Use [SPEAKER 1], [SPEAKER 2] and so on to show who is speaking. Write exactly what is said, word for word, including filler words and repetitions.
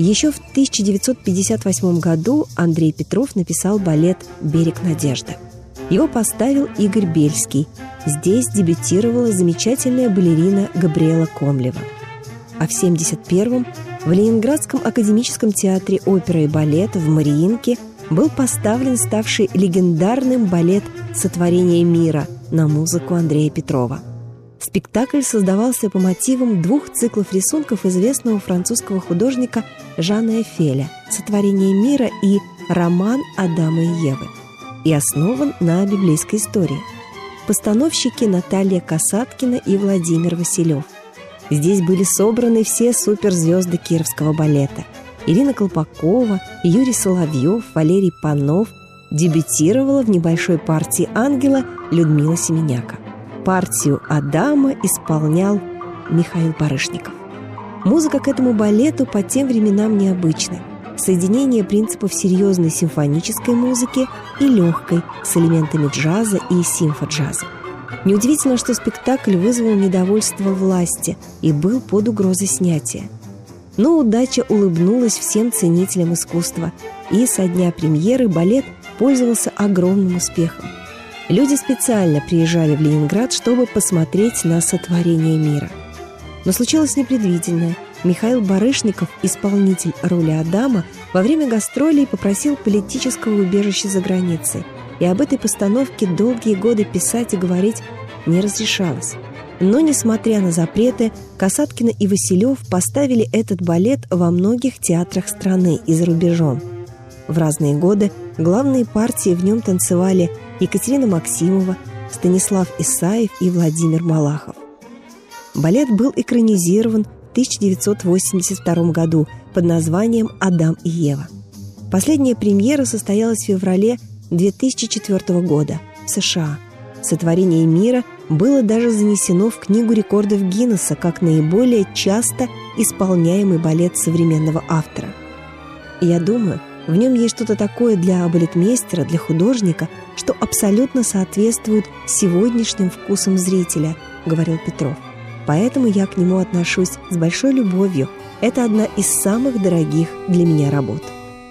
[SPEAKER 1] Еще в тысяча девятьсот пятьдесят восьмом году Андрей Петров написал балет «Берег надежды». Его поставил Игорь Бельский. Здесь дебютировала замечательная балерина Габриэла Комлева. А в семьдесят первом в Ленинградском академическом театре оперы и балета в Мариинке был поставлен ставший легендарным балет «Сотворение мира» на музыку Андрея Петрова. Спектакль создавался по мотивам двух циклов рисунков известного французского художника Жана Эфеля «Сотворение мира» и «Роман Адама и Евы» и основан на библейской истории. Постановщики Наталья Касаткина и Владимир Василев. Здесь были собраны все суперзвезды кировского балета. Ирина Колпакова, Юрий Соловьев, Валерий Панов. Дебютировала в небольшой партии ангела Людмила Семеняка. Партию Адама исполнял Михаил Барышников. Музыка к этому балету по тем временам необычная. Соединение принципов серьезной симфонической музыки и легкой, с элементами джаза и симфоджаза. Неудивительно, что спектакль вызвал недовольство власти и был под угрозой снятия. Но удача улыбнулась всем ценителям искусства, и со дня премьеры балет пользовался огромным успехом. Люди специально приезжали в Ленинград, чтобы посмотреть на «Сотворение мира». Но случилось непредвиденное. Михаил Барышников, исполнитель роли Адама, во время гастролей попросил политического убежища за границей, и об этой постановке долгие годы писать и говорить не разрешалось. Но, несмотря на запреты, Касаткина и Василев поставили этот балет во многих театрах страны и за рубежом. В разные годы главные партии в нем танцевали Екатерина Максимова, Станислав Исаев и Владимир Малахов. Балет был экранизирован в тысяча девятьсот восемьдесят втором году под названием «Адам и Ева». Последняя премьера состоялась в феврале две тысячи четвёртого года в США. «Сотворение мира» было даже занесено в Книгу рекордов Гиннесса как наиболее часто исполняемый балет современного автора. И я думаю, в нем есть что-то такое для балетмейстера, для художника, что абсолютно соответствует сегодняшним вкусам зрителя, говорил Петров. Поэтому я к нему отношусь с большой любовью. Это одна из самых дорогих для меня работ.